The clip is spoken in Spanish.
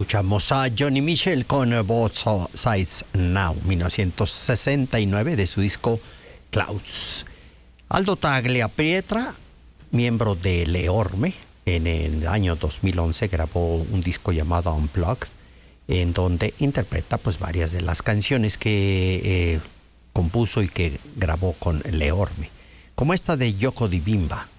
Escuchamos a Johnny Mitchell con Both Sides Now, 1969, de su disco Clouds. Aldo Tagliapietra, miembro de Leorme, en el año 2011 grabó un disco llamado Unplugged, en donde interpreta pues varias de las canciones que compuso y que grabó con Leorme, como esta de Yoko di Bimba.